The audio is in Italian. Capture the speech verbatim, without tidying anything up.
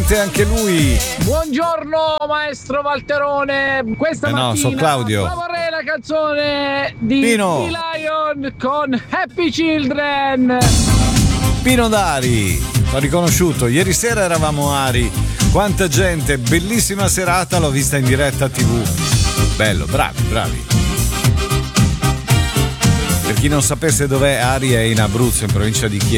presente anche lui. Buongiorno maestro Valterone, questa eh no, mattina so Claudio. proporrei la canzone di Pino. Lion con Happy Children. Pino Dari, l'ho riconosciuto, ieri sera eravamo Ari, quanta gente, bellissima serata, l'ho vista in diretta tivù. Bello, bravi, bravi. Per chi non sapesse dov'è, Ari è in Abruzzo, in provincia di Chieti.